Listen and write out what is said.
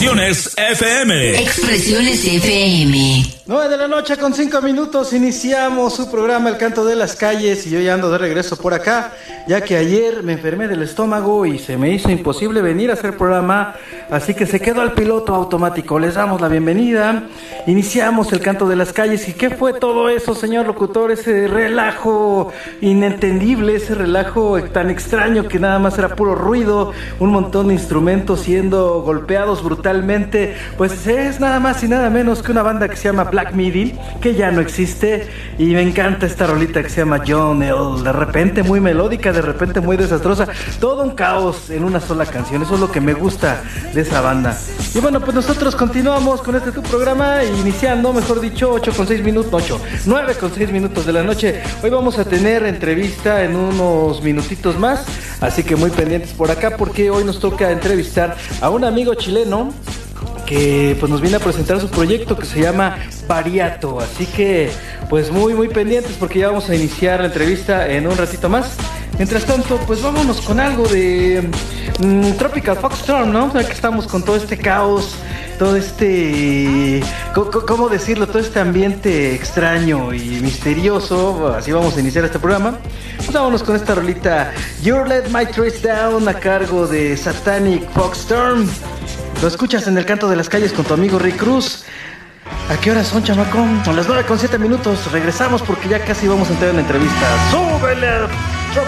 Expresiones FM. Expresiones FM. 9 de la noche con 5 minutos, iniciamos su programa El Canto de las Calles y yo ya ando de regreso por acá, ya que ayer me enfermé del estómago y se me hizo imposible venir a hacer programa, así que se quedó al piloto automático. Les damos la bienvenida, iniciamos El Canto de las Calles. ¿Y qué fue todo eso, señor locutor? Ese relajo inentendible, ese relajo tan extraño que nada más era puro ruido, un montón de instrumentos siendo golpeados brutalmente. Pues es nada más y nada menos que una banda que se llama Black Midi, que ya no existe, y me encanta esta rolita que se llama John L. De repente muy melódica, de repente muy desastrosa, todo un caos en una sola canción. Eso es lo que me gusta de esa banda. Y bueno, pues nosotros continuamos con este tu programa, iniciando, mejor dicho, 9 con 6 minutos de la noche. Hoy vamos a tener entrevista en unos minutitos más, así que muy pendientes por acá, porque hoy nos toca entrevistar a un amigo chileno que pues nos viene a presentar su proyecto que se llama Variato, así que pues muy pendientes, porque ya vamos a iniciar la entrevista en un ratito más. Mientras tanto, pues vámonos con algo de Tropical Foxtrot, ¿no? O sea, que estamos con todo este caos, todo este, ¿cómo decirlo? Todo este ambiente extraño y misterioso. Así vamos a iniciar este programa. Pues vámonos con esta rolita, You Let My Trace Down, a cargo de Satanic Foxstorm. Lo escuchas en El Canto de las Calles con tu amigo Rick Cruz. ¿A qué horas son, chamaco? A las 9 con 7 minutos. Regresamos porque ya casi vamos a entrar en la entrevista. ¡Súbele!